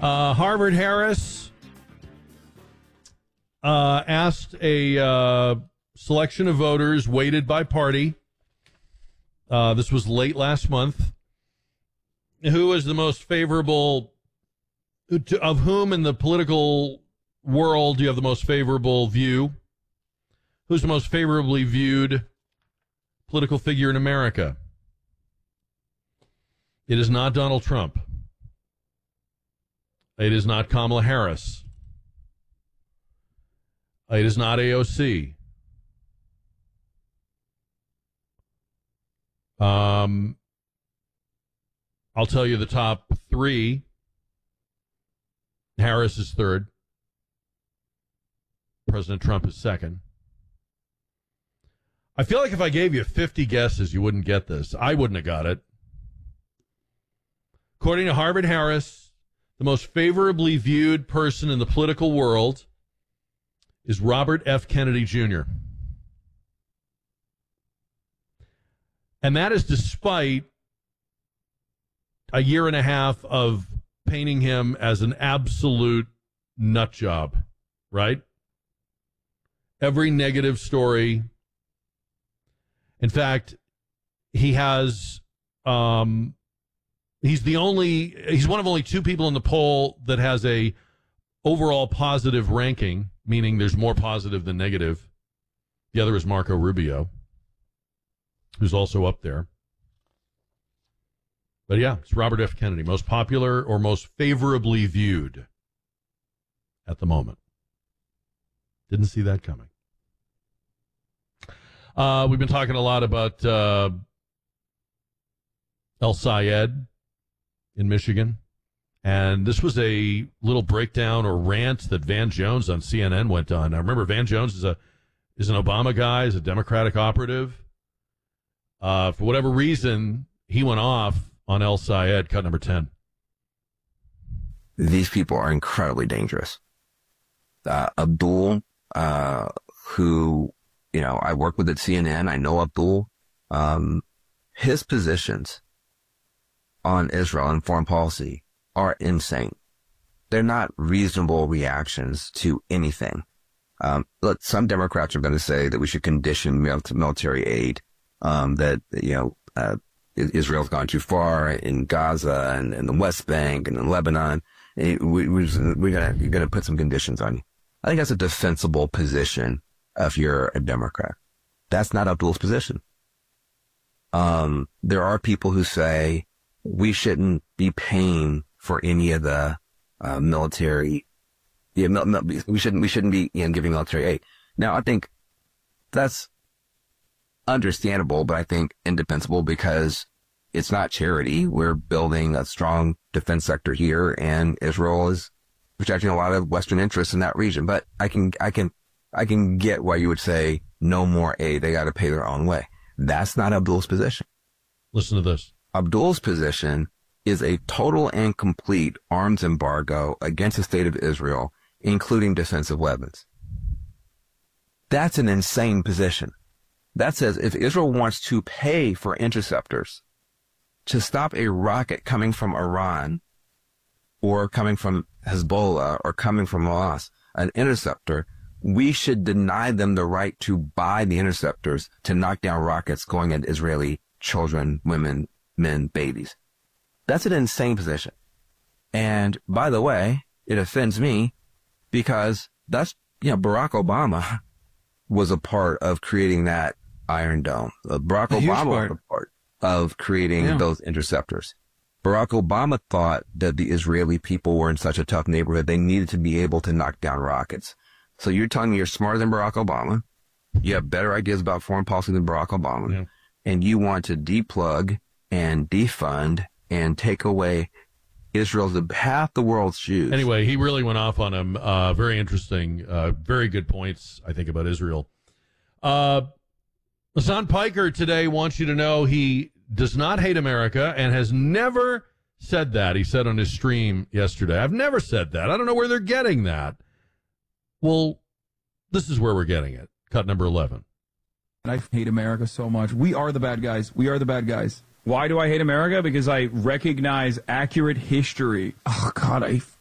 Harvard Harris asked a selection of voters weighted by party. This was late last month. Who is the most favorable, of whom in the political world do you have the most favorable view? Who's the most favorably viewed political figure in America? It is not Donald Trump. It is not Kamala Harris. It is not AOC. I'll tell you the top three. Harris is third. President Trump is second. I feel like if I gave you 50 guesses, you wouldn't get this. I wouldn't have got it. According to Harvard Harris, the most favorably viewed person in the political world is Robert F. Kennedy Jr. And that is despite a year and a half of painting him as an absolute nut job, right? Every negative story. In fact, he has, he's one of only two people in the poll that has a overall positive ranking, meaning there's more positive than negative. The other is Marco Rubio, who's also up there. But yeah, it's Robert F. Kennedy, most popular or most favorably viewed at the moment. Didn't see that coming. We've been talking a lot about El Sayed in Michigan. And this was a little breakdown or rant that Van Jones on CNN went on. Now, remember, Van Jones is an Obama guy, is a Democratic operative. For whatever reason, he went off on El Sayed, cut number 10. These people are incredibly dangerous. Abdul, who, I work with at CNN. I know Abdul. His positions on Israel and foreign policy are insane. They're not reasonable reactions to anything. Look, some Democrats are going to say that we should condition military aid, Israel's gone too far in Gaza and in the West Bank and in Lebanon. You're going to put some conditions on you. I think that's a defensible position if you're a Democrat. That's not Abdul's position. There are people who say we shouldn't be paying for any of the military. We shouldn't be giving military aid. Now, I think that's understandable, but I think indefensible because it's not charity. We're building a strong defense sector here, and Israel is protecting a lot of Western interests in that region. But I can get why you would say no more aid. They got to pay their own way. That's not Abdul's position. Listen to this. Abdul's position is a total and complete arms embargo against the state of Israel, including defensive weapons. That's an insane position. That says if Israel wants to pay for interceptors to stop a rocket coming from Iran or coming from Hezbollah or coming from Hamas, an interceptor, we should deny them the right to buy the interceptors to knock down rockets going at Israeli children, women, men, babies. That's an insane position. And by the way, it offends me because that's, Barack Obama was a part of creating that Iron Dome. Barack Obama was a part of creating those interceptors. Barack Obama thought that the Israeli people were in such a tough neighborhood, they needed to be able to knock down rockets. So you're telling me you're smarter than Barack Obama. You have better ideas about foreign policy than Barack Obama. And you want to deplug and defund and take away Israel's half the world's Jews. Anyway, he really went off on him. Very interesting. Very good points, I think, about Israel. Hassan Piker today wants you to know he does not hate America and has never said that. He said on his stream yesterday, I've never said that. I don't know where they're getting that. Well, this is where we're getting it. Cut number 11. I hate America so much. We are the bad guys. We are the bad guys. Why do I hate America? Because I recognize accurate history. Oh, God, I